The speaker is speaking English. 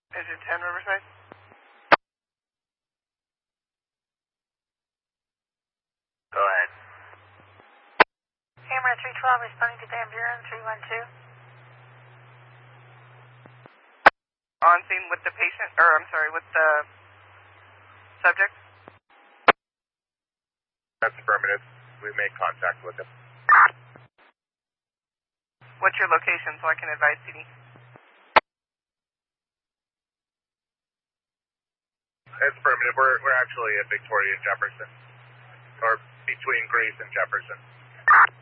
Is it 10 Riverside? Go ahead. Camera 312 responding to Van Buren 312. On scene with the patient, or I'm sorry, with the subject? That's affirmative. We made contact with him. What's your location so I can advise CD? That's affirmative. We're actually at Victoria and Jefferson. Or between Grace and Jefferson.